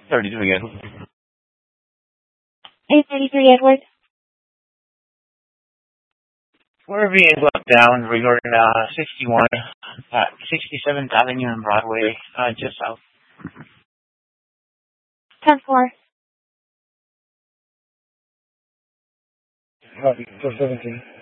33 Edward. 833 Edward. We're being looked down regarding 61 67th Avenue and Broadway, just south. 10-4. Copy, 417.